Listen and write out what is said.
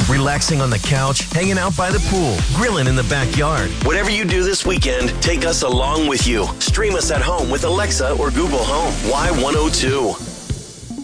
Relaxing on the couch, hanging out by the pool, grilling in the backyard. Whatever you do this weekend, take us along with you. Stream us at home with Alexa or Google Home. Y102.